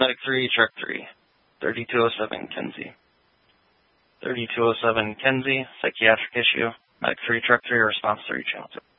Medic 3, truck 3. 3207 Kenzie. 3207 Kenzie, psychiatric issue. Medic 3, truck 3, response 3, channel 2.